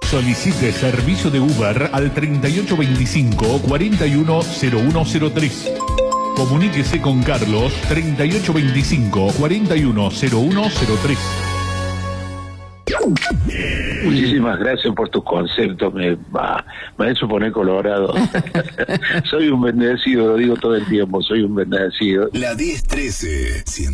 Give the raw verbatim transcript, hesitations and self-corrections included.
Solicite servicio de Uber al treinta y ocho veinticinco, cuarenta y uno cero uno cero tres. Comuníquese con Carlos treinta y ocho veinticinco, cuarenta y uno cero uno cero tres. Muchísimas gracias por tus conceptos, me, va, me ha hecho poner colorado. Soy un bendecido, lo digo todo el tiempo, soy un bendecido. La diez trece.